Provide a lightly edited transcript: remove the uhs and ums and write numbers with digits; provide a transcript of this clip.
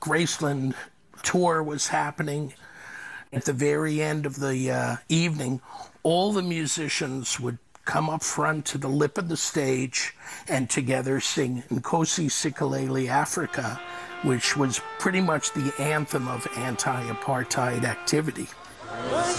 Graceland tour was happening. At the very end of the evening, all the musicians would come up front to the lip of the stage and together sing Nkosi Sikelel' Africa, which was pretty much the anthem of anti-apartheid activity.